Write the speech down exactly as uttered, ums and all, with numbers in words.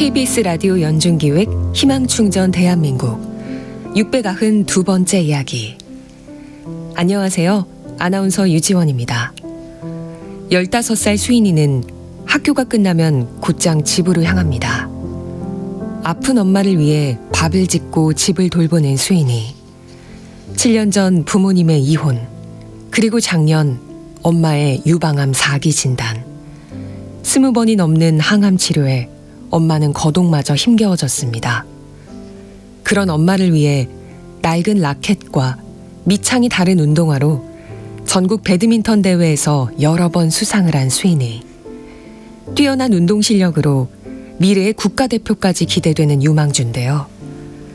케이비에스 라디오 연중기획 희망충전 대한민국 육백구십이 번째 이야기. 안녕하세요. 아나운서 유지원입니다. 열다섯 살 수인이는 학교가 끝나면 곧장 집으로 향합니다. 아픈 엄마를 위해 밥을 짓고 집을 돌보는 수인이 칠 년 전 부모님의 이혼, 그리고 작년 엄마의 유방암 사 기 진단, 스무 번이 넘는 항암 치료에 엄마는 거동마저 힘겨워졌습니다. 그런 엄마를 위해 낡은 라켓과 미창이 다른 운동화로 전국 배드민턴 대회에서 여러 번 수상을 한 수인이 뛰어난 운동 실력으로 미래의 국가대표까지 기대되는 유망주인데요.